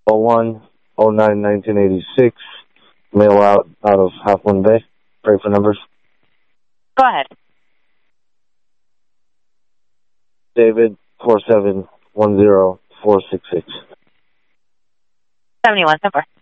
01-09-1986. Mail out of Half Moon Bay. Pray for numbers. Go ahead. David 4710466. 71, number.